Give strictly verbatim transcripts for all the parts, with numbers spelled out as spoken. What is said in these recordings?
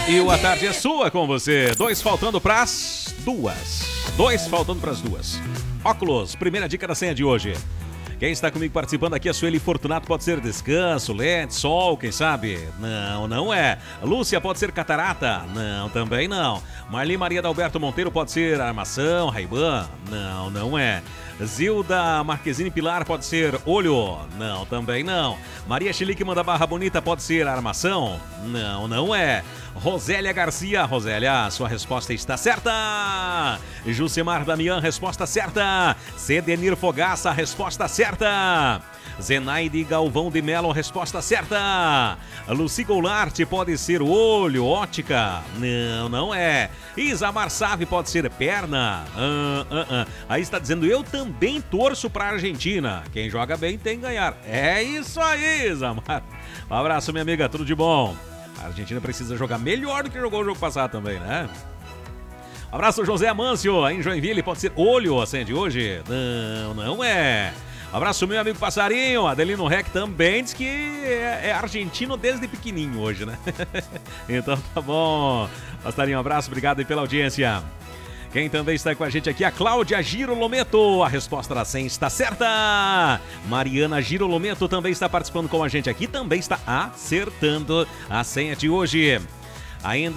E o A Tarde é sua com você. Dois faltando pras duas. Dois faltando pras duas. Óculos, primeira dica da senha de hoje. Quem está comigo participando aqui é a Sueli Fortunato, pode ser descanso, lente, sol, quem sabe? Não, não é. Lúcia pode ser catarata? Não, também não. Marli Maria Dalberto Monteiro pode ser armação, Ray-Ban? Não, não é. Zilda Marquezine Pilar pode ser olho? Não, também não. Maria Chilique manda barra bonita pode ser armação? Não, não é. Rosélia Garcia, Rosélia, sua resposta está certa. Jucimar Damian, resposta certa. Cedenir Fogaça, resposta certa. Zenaide Galvão de Mello, resposta certa. Luci Goulart pode ser olho, ótica? Não, não é. Isamar Save pode ser perna? Ah, ah, ah. Aí está dizendo, eu também torço para a Argentina. Quem joga bem tem que ganhar. É isso aí, Isamar. Um abraço, minha amiga, tudo de bom. A Argentina precisa jogar melhor do que jogou o jogo passado também, né? Um abraço, José Amâncio, em Joinville, pode ser olho a senha de hoje? Não, não é. Um abraço, meu amigo Passarinho, Adelino Rec também diz que é, é argentino desde pequenininho hoje, né? Então tá bom. Passarinho, um abraço, obrigado aí pela audiência. Quem também está com a gente aqui é a Cláudia Girolometo. A resposta da senha está certa. Mariana Girolometo também está participando com a gente aqui. Também está acertando a senha de hoje. Ainda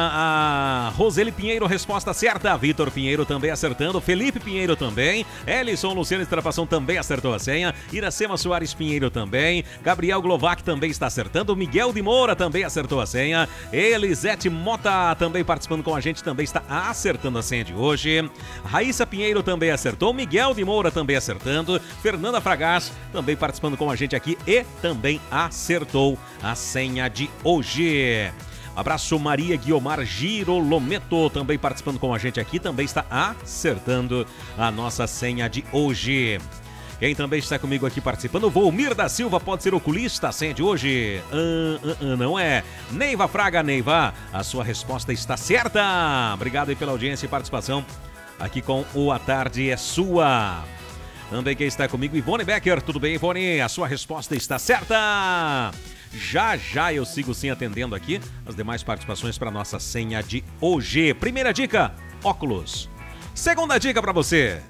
a Roseli Pinheiro, resposta certa. Vitor Pinheiro também acertando. Felipe Pinheiro também. Ellison Luciano Estrapação também acertou a senha. Iracema Soares Pinheiro também. Gabriel Glovac também está acertando. Miguel de Moura também acertou a senha. Elisete Mota também participando com a gente, também está acertando a senha de hoje. Raíssa Pinheiro também acertou. Miguel de Moura também acertando. Fernanda Fragaz também participando com a gente aqui e também acertou a senha de hoje. Abraço, Maria Guiomar Girolometo, também participando com a gente aqui, também está acertando a nossa senha de hoje. Quem também está comigo aqui participando, Volmir da Silva, pode ser oculista, a senha de hoje? Uh, uh, uh, não é. Neiva Fraga, Neiva, a sua resposta está certa. Obrigado aí pela audiência e participação aqui com o A Tarde é Sua. Também quem está comigo, Ivone Becker, tudo bem, Ivone? A sua resposta está certa. Já, já eu sigo sim atendendo aqui as demais participações para nossa senha de hoje. Primeira dica, óculos. Segunda dica para você,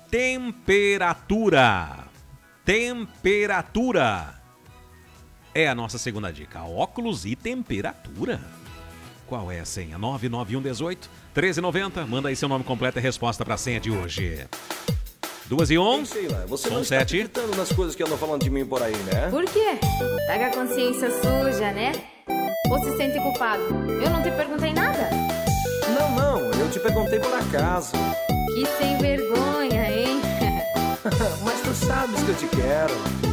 temperatura. Temperatura é a nossa segunda dica. Óculos e temperatura. Qual é a senha? nove nove um um oito, um três nove zero. Manda aí seu nome completo e resposta para a senha de hoje. Duas e um, sei lá, você são não está sete. acreditando nas coisas que andam falando de mim por aí, né? Por quê? Tá com a consciência suja, né? Ou se sente culpado? Eu não te perguntei nada. Não, não, eu te perguntei por acaso. Que sem vergonha, hein? Mas tu sabes que eu te quero.